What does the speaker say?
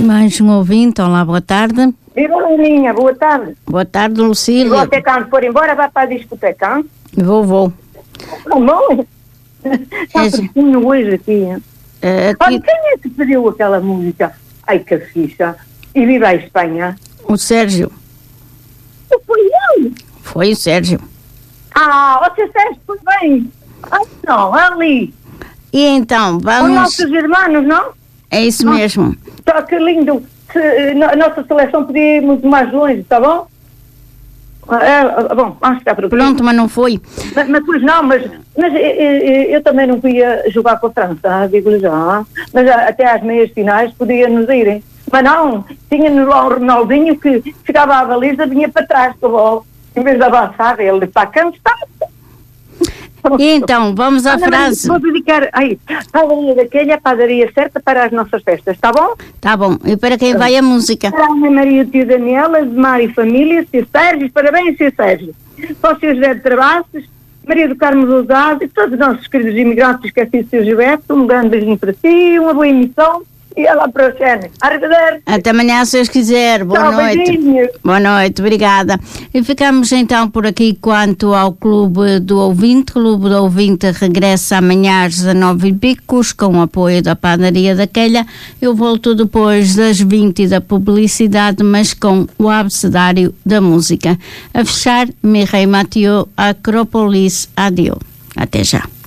Mais um ouvinte, olá, boa tarde. Viva Leilinha, boa tarde. Boa tarde, Lucília. Vou até quando for embora, vai para a discoteca, hein? Vou. Tá bom? Está fresquinho hoje aqui, hein? Olha, quem é que pediu aquela música? Ai, que ficha. E viva a Espanha. O Sérgio. Foi ele? Foi o Sérgio. Você Sérgio, pois bem. Não, ali. E então, vamos... Os nossos irmãos, não? É isso mesmo. Só que lindo. A nossa seleção podia ir muito mais longe, tá bom? Bom, vamos ficar por aqui. Pronto, mas não foi. Mas pois não, mas eu também não podia jogar com a França, digo-lhe já. Mas até às meias finais podia-nos irem. Mas não, tinha-nos lá o Ronaldinho que ficava à baliza, vinha para trás com a bola. Em vez de avançar, ele está cansado. E então, vamos à frase. Vou dedicar padaria daquela, a padaria certa para as nossas festas, está bom? Tá bom. E para quem vai a música? Para a Ana Maria, o tio Daniela, Edmar e família, Sr. Sérgio, parabéns, Sr. Sérgio. Para o Sr. José de Travassos, Maria do Carmo Lousado e todos os nossos queridos imigrantes, esqueci o Sr. Gilberto, um grande beijinho para si, uma boa emissão. E lá para o Xene. Arrivederci. Até amanhã, se Deus quiser. Boa noite. Beijinhos. Boa noite, obrigada. E ficamos então por aqui quanto ao Clube do Ouvinte. O Clube do Ouvinte regressa amanhã às 19h com o apoio da Padaria daquela. Eu volto depois das 20 da publicidade, mas com o abecedário da música. A fechar, Mireille Mathieu, Acropolis, Adio. Até já.